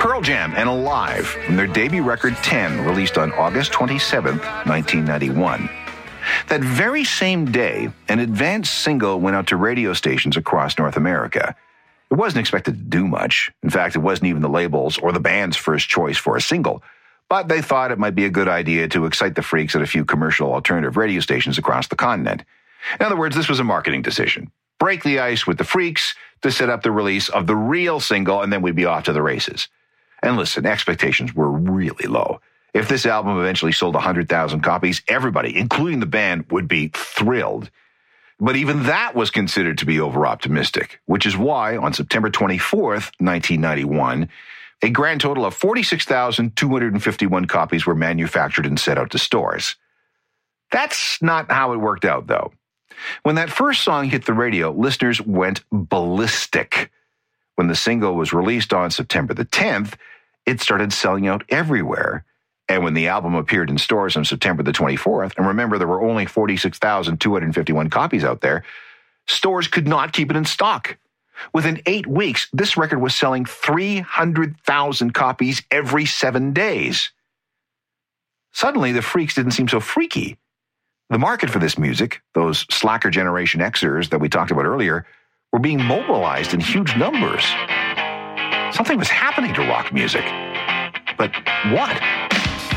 Pearl Jam and Alive from their debut record 10, released on August 27th, 1991. That very same day, an advanced single went out to radio stations across North America. It wasn't expected to do much. In fact, it wasn't even the label's or the band's first choice for a single. But they thought it might be a good idea to excite the freaks at a few commercial alternative radio stations across the continent. In other words, this was a marketing decision. Break the ice with the freaks to set up the release of the real single, and then we'd be off to the races. And listen, expectations were really low. If this album eventually sold 100,000 copies, everybody, including the band, would be thrilled. But even that was considered to be over-optimistic, which is why on September 24th, 1991, a grand total of 46,251 copies were manufactured and sent out to stores. That's not how it worked out, though. When that first song hit the radio, listeners went ballistic. When the single was released on September the 10th, it started selling out everywhere. And when the album appeared in stores on September the 24th, and remember there were only 46,251 copies out there, stores could not keep it in stock. Within 8 weeks, this record was selling 300,000 copies every 7 days. Suddenly, the freaks didn't seem so freaky. The market for this music, those slacker Generation Xers that we talked about earlier, were being mobilized in huge numbers. Something was happening to rock music. But what?